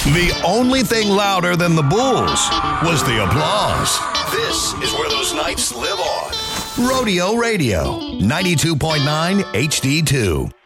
The only thing louder than the Bulls was the applause. This is where those nights live on. Rodeo Radio, 92.9 HD2.